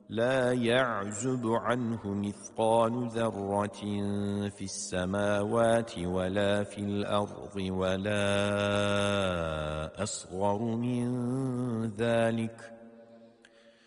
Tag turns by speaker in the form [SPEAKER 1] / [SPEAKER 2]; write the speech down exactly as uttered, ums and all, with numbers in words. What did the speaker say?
[SPEAKER 1] لا يعزب عنه مثقال ذرة في السماوات ولا في الأرض ولا أصغر من ذلك